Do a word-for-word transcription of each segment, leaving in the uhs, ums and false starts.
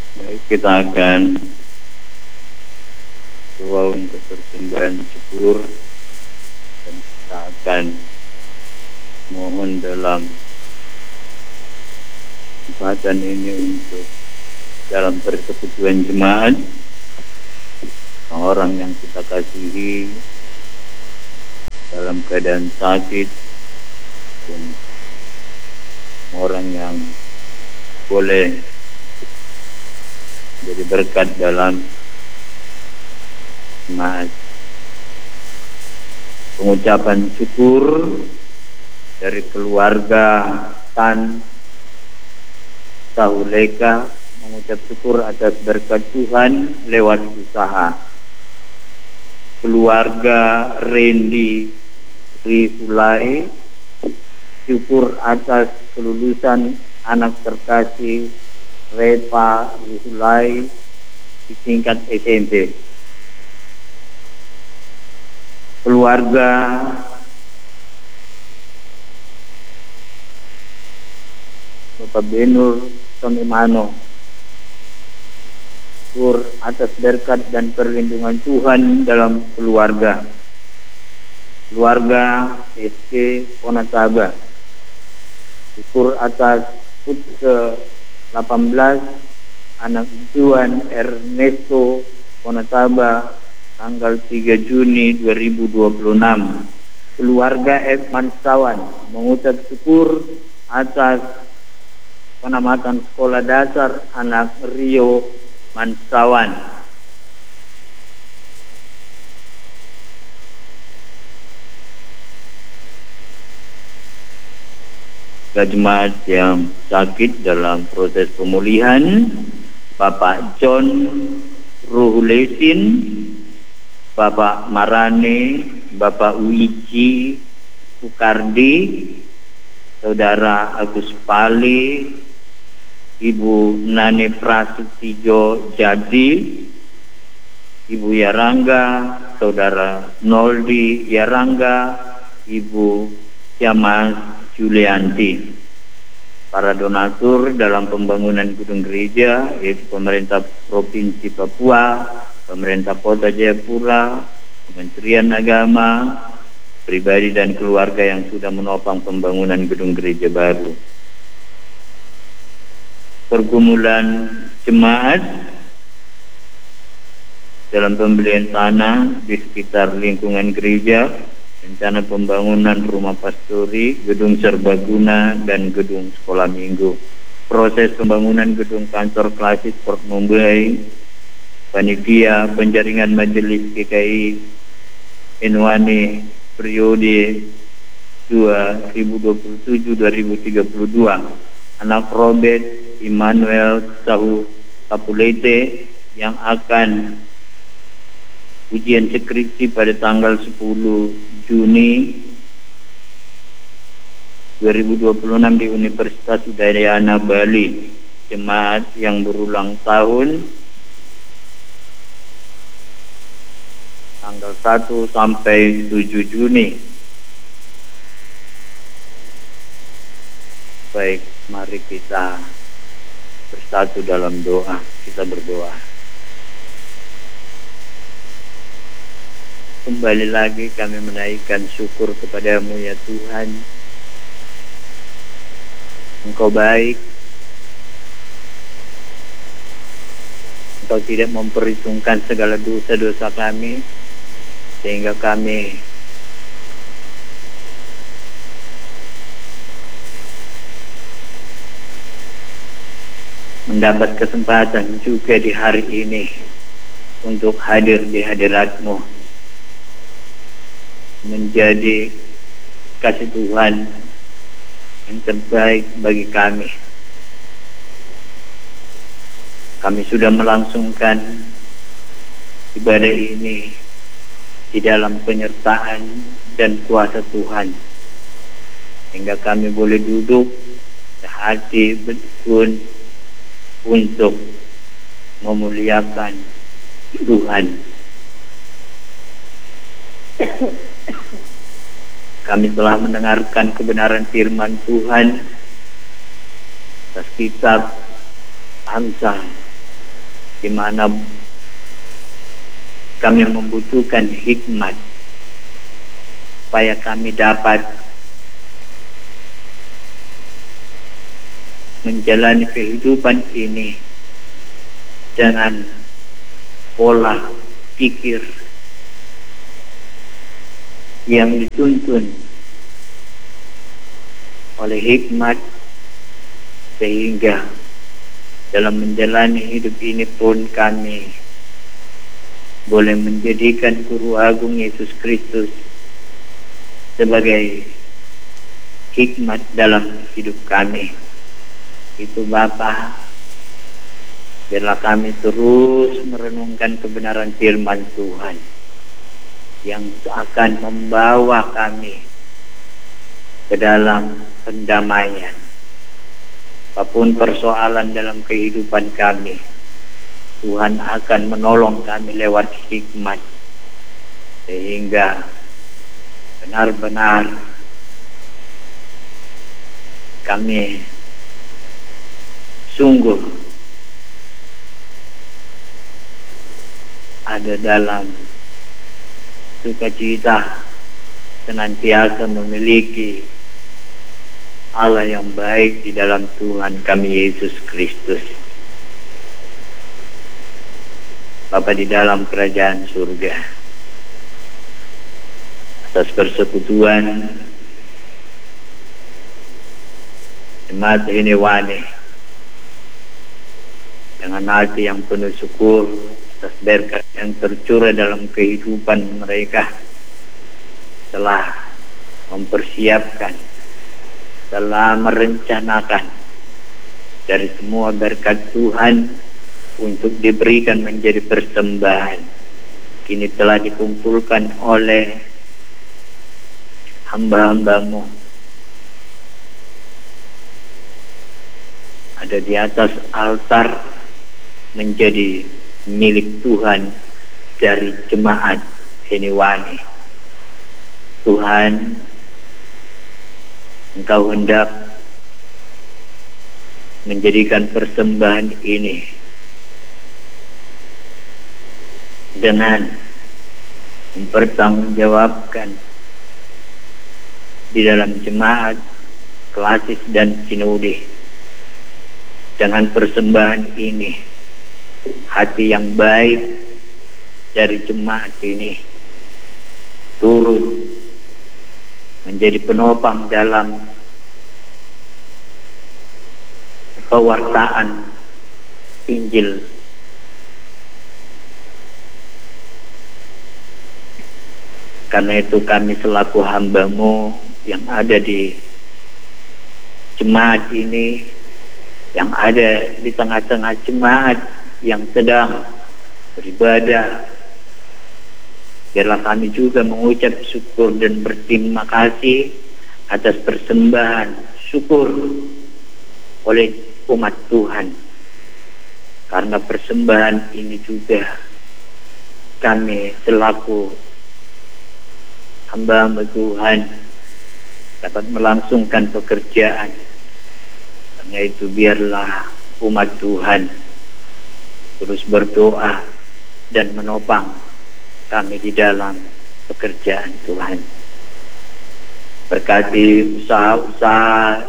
Baik, kita akan doa untuk persembahan syukur dan kita akan mohon dalam kesempatan ini untuk dalam persekutuan jemaat orang yang kita kasihi dalam keadaan sakit dan orang yang boleh jadi berkat dalam jemaat. Pengucapan syukur dari keluarga Tan Sahuleka mengucap syukur atas berkat Tuhan lewat usaha. Keluarga Randy Risulai syukur atas kelulusan anak terkasih Reva Risulai di tingkat S M P. Keluarga Bapak Benur Tomimano syukur atas berkat dan perlindungan Tuhan dalam keluarga. Keluarga S K Ponataba syukur atas P U T ke delapan belas anak Juan Ernesto Ponataba tanggal tiga Juni dua ribu dua puluh enam. Keluarga F. Mansawan mengucap syukur atas penamatan sekolah dasar anak Rio Mansawan. Jemaat yang sakit dalam proses pemulihan, Bapak John Ruhulesin, Bapak Marane, Bapak Wiji Sukardi, Saudara Agus Pali, Ibu Nane Prasetyo Jadi, Ibu Yarangga, Saudara Noldi Yarangga, Ibu Yamas Julianti. Para donatur dalam pembangunan gedung gereja yaitu pemerintah Provinsi Papua, pemerintah Kota Jayapura, Kementerian Agama, pribadi dan keluarga yang sudah menopang pembangunan gedung gereja baru. Pergumulan jemaat dalam pembelian tanah di sekitar lingkungan gereja, rencana pembangunan rumah pastori, gedung serbaguna, dan gedung sekolah minggu. Proses pembangunan gedung kantor klasik Port Mumbai, panitia penjaringan majelis G K I Inwani periode dua ribu dua puluh tujuh sampai dua ribu tiga puluh dua. Anak Robert Immanuel Sahu Kapulete yang akan ujian skripsi pada tanggal sepuluh Juni dua ribu dua puluh enam di Universitas Udayana Bali. Jemaat yang berulang tahun tanggal satu sampai tujuh Juni. Baik, mari kita bersatu dalam doa. Kita berdoa. Kembali lagi kami menaikkan syukur kepadamu ya Tuhan. Engkau baik. Engkau tidak memperhitungkan segala dosa-dosa kami, sehingga kami mendapat kesempatan juga di hari ini untuk hadir di hadirat-Mu, menjadi kasih Tuhan yang terbaik bagi kami. Kami sudah melangsungkan ibadah ini di dalam penyertaan dan kuasa Tuhan, sehingga kami boleh duduk sehati bertekun untuk memuliakan Tuhan. Kami telah mendengarkan kebenaran firman Tuhan atas kitab Amsal di mana kami membutuhkan hikmat supaya kami dapat menjalani kehidupan ini dengan pola pikir yang dituntun oleh hikmat, sehingga dalam menjalani hidup ini pun kami boleh menjadikan Guru Agung Yesus Kristus sebagai hikmat dalam hidup kami. Itu Bapa, biarlah kami terus merenungkan kebenaran firman Tuhan yang akan membawa kami ke dalam pendamaian. Apapun persoalan dalam kehidupan kami, Tuhan akan menolong kami lewat hikmat, sehingga benar-benar kami sungguh ada dalam sukacita, senantiasa memiliki Allah yang baik di dalam Tuhan kami Yesus Kristus. Bapa di dalam kerajaan surga, atas persekutuan jemaat Heniwani dengan hati yang penuh syukur atas berkat yang tercurah dalam kehidupan mereka, telah mempersiapkan, telah merencanakan dari semua berkat Tuhan untuk diberikan menjadi persembahan, kini telah dikumpulkan oleh hamba-hambamu, ada di atas altar menjadi milik Tuhan dari jemaat Heniwani. Tuhan, Engkau hendak menjadikan persembahan ini dengan mempertanggungjawabkan di dalam jemaat klasis dan sinode. Dengan persembahan ini, hati yang baik dari jemaat ini turut menjadi penopang dalam pewartaan Injil. Karena itu kami selaku hamba-Mu yang ada di jemaat ini, yang ada di tengah-tengah jemaat yang sedang beribadah, biarlah kami juga mengucap syukur dan berterima kasih atas persembahan syukur oleh umat Tuhan. Karena persembahan ini juga kami selaku hamba-hamba Tuhan dapat melangsungkan pekerjaan. Karena itu biarlah umat Tuhan terus berdoa dan menopang kami di dalam pekerjaan Tuhan. Berkati usaha-usaha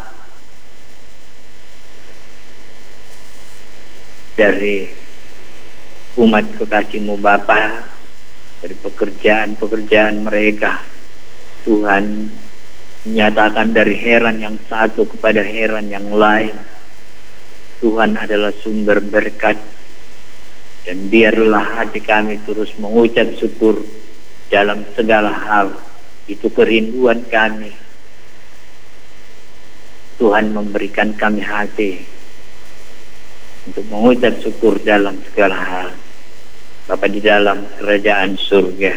dari umat kekasih-Mu Bapa, dari pekerjaan-pekerjaan mereka. Tuhan menyatakan dari heran yang satu kepada heran yang lain, Tuhan adalah sumber berkat. Dan biarlah hati kami terus mengucap syukur dalam segala hal. Itu kerinduan kami. Tuhan memberikan kami hati untuk mengucap syukur dalam segala hal. Bapa di dalam kerajaan surga,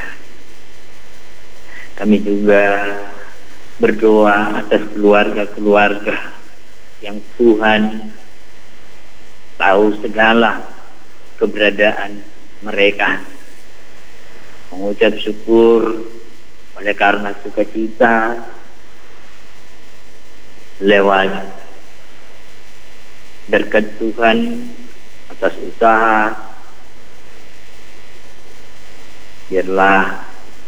kami juga berdoa atas keluarga-keluarga yang Tuhan tahu segala keberadaan mereka. Mengucap syukur oleh karena sukacita lewat berkat Tuhan atas usaha biarlah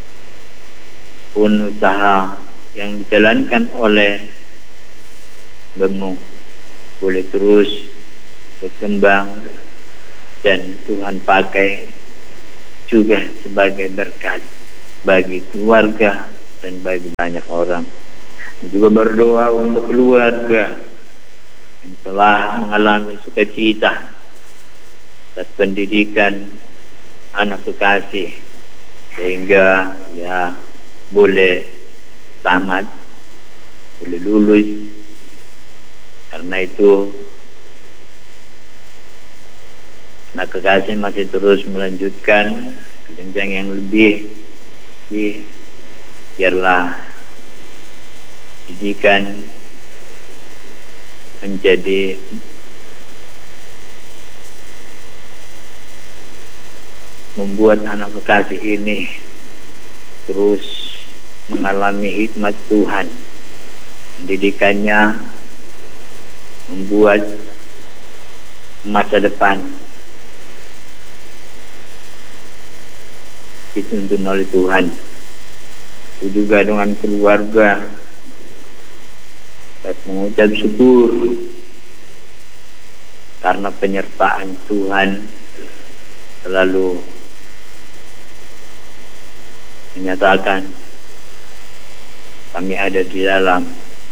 pun usaha yang dijalankan oleh Bemu boleh terus berkembang dan Tuhan pakai juga sebagai berkat bagi keluarga dan bagi banyak orang. Juga berdoa untuk keluarga yang telah mengalami sukacita atas pendidikan anak kekasih sehingga ya boleh tamat, boleh lulus. Karena itu anak kekasih masih terus melanjutkan ke jenjang yang lebih, lebih biarlah pendidikan menjadi membuat anak kekasih ini terus mengalami hikmat Tuhan. Pendidikannya membuat masa depan dituntun oleh Tuhan. Itu juga dengan keluarga, saya mengucap syukur karena penyertaan Tuhan selalu menyatakan kami ada di dalam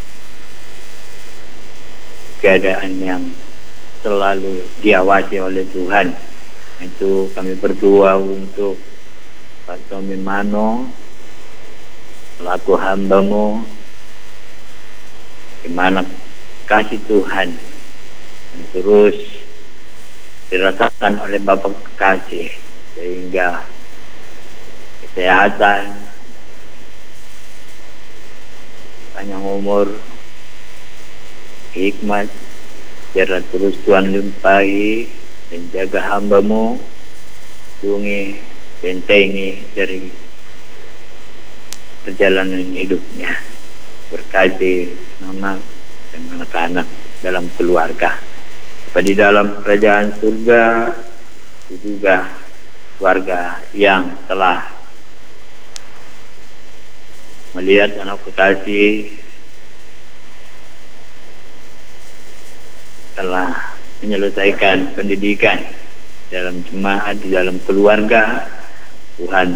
keadaan yang selalu diawasi oleh Tuhan. Itu kami berdoa untuk Pak Tommy Mano selaku hamba-Mu, di mana kasih Tuhan yang terus dirasakan oleh Bapak kekasih sehingga kesehatan, panjang umur, hikmat, biarlah terus Tuhan limpahi dan jaga hamba-Mu, lindungi, bentengi dari perjalanan hidupnya, berkati anak dan anak-anak dalam keluarga. Di dalam kerajaan surga itu juga keluarga yang telah melihat anak kekasih telah menyelesaikan pendidikan dalam jemaat, di dalam keluarga. Tuhan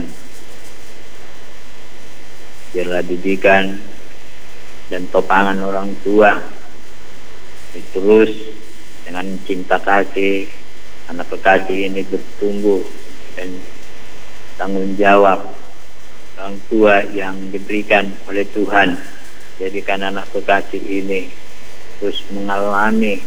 biarlah didikan dan topangan orang tua terus dengan cinta kasih anak kekasih ini bertumbuh dan tanggung jawab orang tua yang diberikan oleh Tuhan. Jadikan anak kekasih ini terus mengalami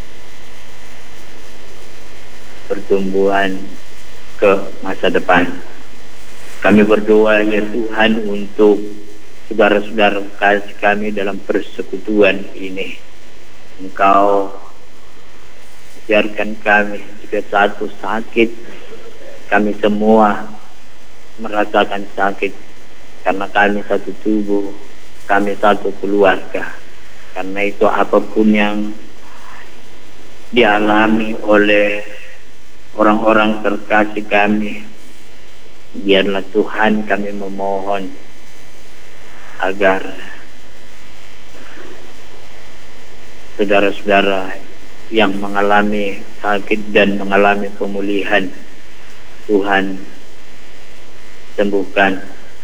pertumbuhan ke masa depan. Kami berdoa ya Tuhan untuk saudara-saudara kasih kami dalam persekutuan ini. Engkau biarkan kami jika satu sakit, kami semua merasakan sakit karena kami satu tubuh, kami satu keluarga. Karena itu apapun yang dialami oleh orang-orang terkasih kami, biarlah Tuhan kami memohon agar saudara-saudara yang mengalami sakit dan mengalami pemulihan, Tuhan sembuhkan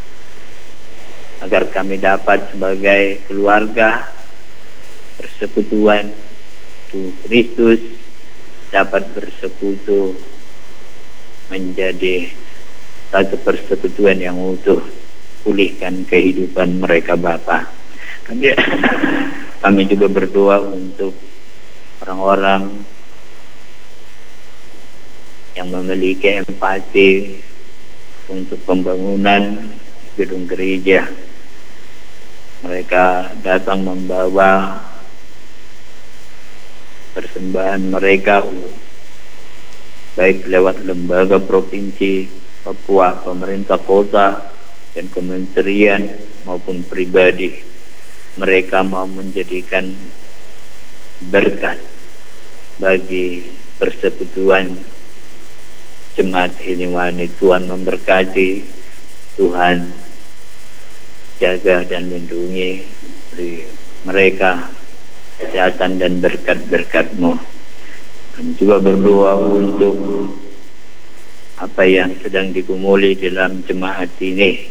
agar kami dapat sebagai keluarga persekutuan Tuhan Kristus dapat bersekutu menjadi satu persekutuan yang utuh. Pulihkan kehidupan mereka Bapa. Kami, kami juga berdoa untuk orang-orang yang memiliki empati untuk pembangunan gedung gereja. Mereka datang membawa persembahan mereka baik lewat lembaga provinsi Papua, pemerintah kota dan kementerian maupun pribadi. Mereka mau menjadikan berkat bagi persekutuan jemaat ini wani. Tuhan memberkati, Tuhan jaga dan lindungi, beri mereka kesehatan dan berkat-berkat-Mu. Kami juga berdoa untuk apa yang sedang digumuli dalam jemaat ini,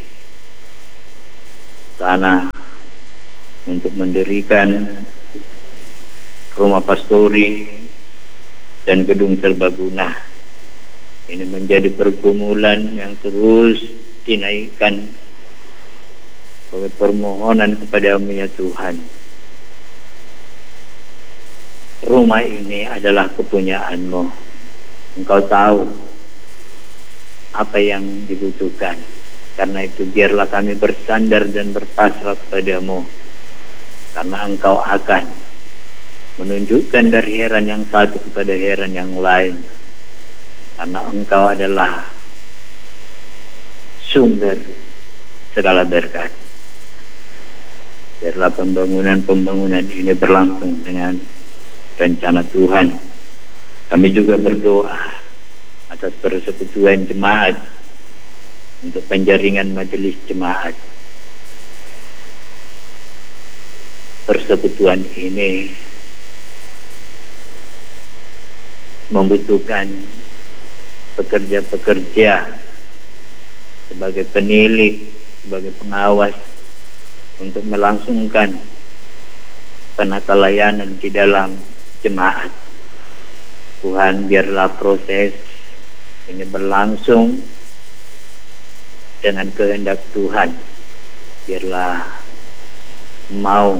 tanah untuk mendirikan rumah pastori dan gedung serbaguna. Ini menjadi pergumulan yang terus dinaikkan sebagai permohonan kepada-Mu ya Tuhan. Rumah ini adalah kepunyaan-Mu. Engkau tahu apa yang dibutuhkan. Karena itu biarlah kami bersandar dan berpasrah kepada-Mu, karena Engkau akan menunjukkan dari heran yang satu kepada heran yang lain, karena Engkau adalah sumber segala berkat. Biarlah pembangunan-pembangunan ini berlangsung dengan rencana Tuhan. Kami juga berdoa atas persekutuan jemaat untuk penjaringan majelis jemaat. Persekutuan ini membutuhkan pekerja-pekerja sebagai penilik, sebagai pengawas untuk melangsungkan penata layanan di dalam jemaat. Tuhan, biarlah proses ini berlangsung dengan kehendak Tuhan. Biarlah mau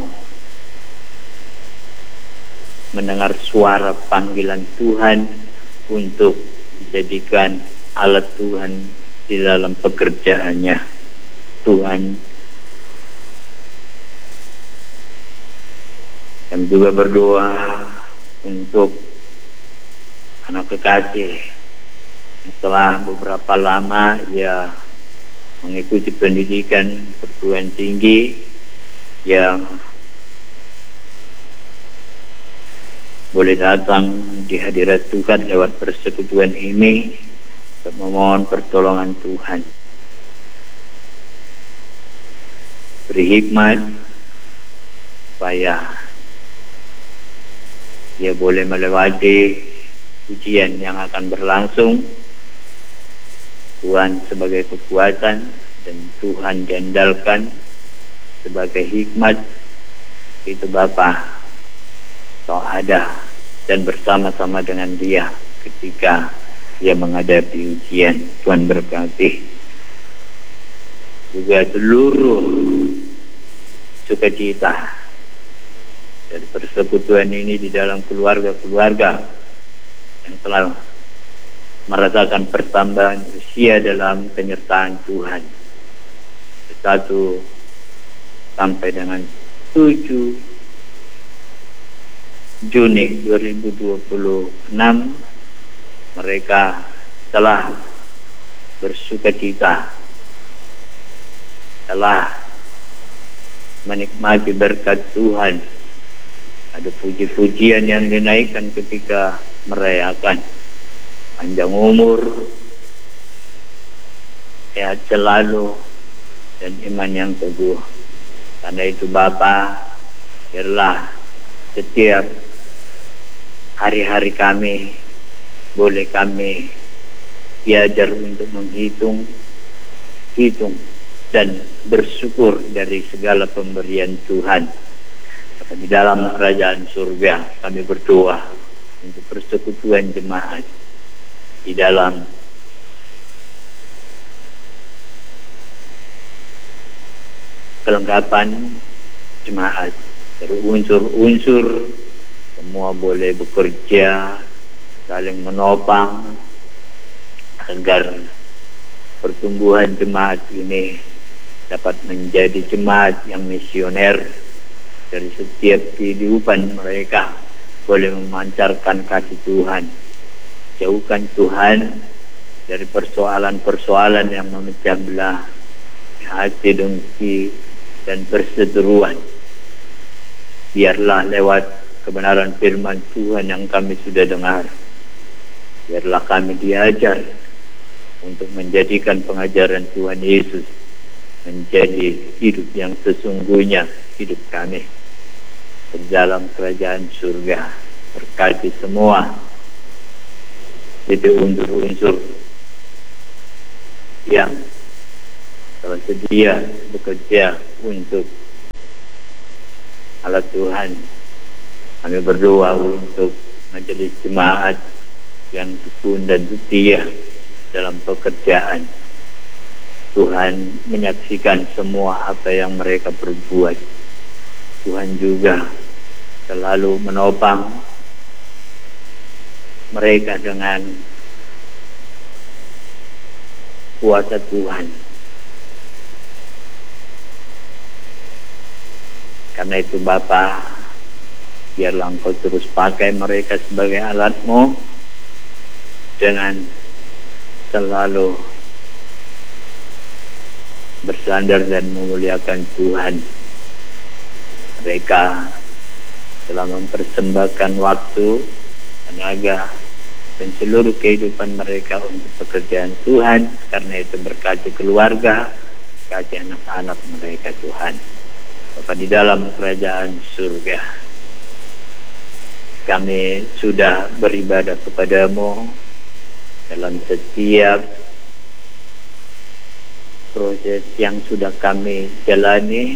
mendengar suara panggilan Tuhan untuk dijadikan alat Tuhan di dalam pekerjaannya. Tuhan, kami juga berdoa untuk anak kekasih setelah beberapa lama ia mengikuti pendidikan perguruan tinggi yang boleh datang di hadirat Tuhan lewat persekutuan ini untuk memohon pertolongan Tuhan. Beri hikmat supaya dia boleh melewati ujian yang akan berlangsung. Tuhan sebagai kekuatan dan Tuhan diandalkan sebagai hikmat. Itu Bapa, Kau ada dan bersama-sama dengan dia ketika dia menghadapi ujian. Tuhan berkati juga seluruh sukacita dari persekutuan ini di dalam keluarga-keluarga yang telah merasakan pertambahan usia dalam penyertaan Tuhan. Satu sampai dengan tujuh Juni dua ribu dua puluh enam mereka telah bersukacita, telah menikmati berkat Tuhan. Ada puji-pujian yang dinaikkan ketika merayakan panjang umur, sehat selalu, dan iman yang teguh. Karena itu Bapa, biarlah setiap hari-hari kami boleh kami diajar untuk menghitung, hitung dan bersyukur dari segala pemberian Tuhan. Maka di dalam kerajaan surga kami berdoa untuk persekutuan jemaat di dalam kelengkapan jemaat, berunsur-unsur semua boleh bekerja saling menopang agar pertumbuhan jemaat ini dapat menjadi jemaat yang misioner. Dari setiap kehidupan mereka boleh memancarkan kasih Tuhan. Jauhkan Tuhan dari persoalan-persoalan yang memecah belah hati, dengki, dan perseteruan. Biarlah lewat kebenaran firman Tuhan yang kami sudah dengar, biarlah kami diajar untuk menjadikan pengajaran Tuhan Yesus menjadi hidup yang sesungguhnya hidup kami di dalam kerajaan surga. Berkati semua itu unsur-unsur yang tersedia bekerja untuk Allah Tuhan. Kami berdoa untuk majelis jemaat yang tekun dan setia dalam pekerjaan. Tuhan menyaksikan semua apa yang mereka perbuat. Tuhan juga selalu menopang mereka dengan kuasa Tuhan. Karena itu Bapa, biarlah Engkau terus pakai mereka sebagai alat-Mu dengan selalu bersandar dan memuliakan Tuhan. Mereka telah mempersembahkan waktu, tenaga, dan seluruh kehidupan mereka untuk pekerjaan Tuhan. Karena itu berkati keluarga, berkati anak-anak mereka Tuhan. Bapa di dalam kerajaan surga, kami sudah beribadah kepada-Mu dalam setiap proses yang sudah kami jalani.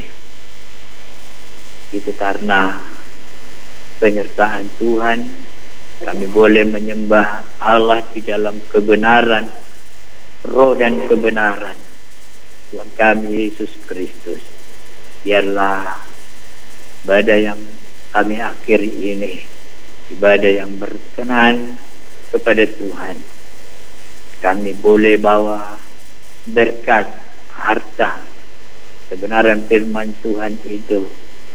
Itu karena penyertaan Tuhan, kami boleh menyembah Allah di dalam kebenaran, roh dan kebenaran Tuhan kami Yesus Kristus. Biarlah ibadah yang kami akhiri ini ibadah yang berkenan kepada Tuhan. Kami boleh bawa berkat, harta, kebenaran firman Tuhan itu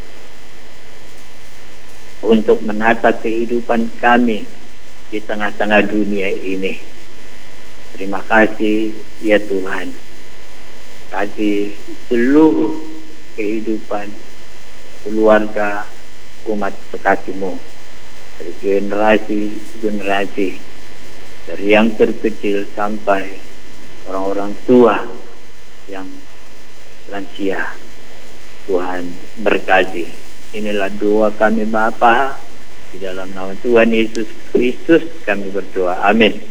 untuk menata kehidupan kami di tengah-tengah dunia ini. Terima kasih ya Tuhan. Kasih seluruh kehidupan keluarga umat kekasih-Mu dari generasi ke generasi, dari yang terkecil sampai orang-orang tua yang lansia. Tuhan berkati. Inilah doa kami Bapa, di dalam nama Tuhan Yesus Kristus kami berdoa. Amin.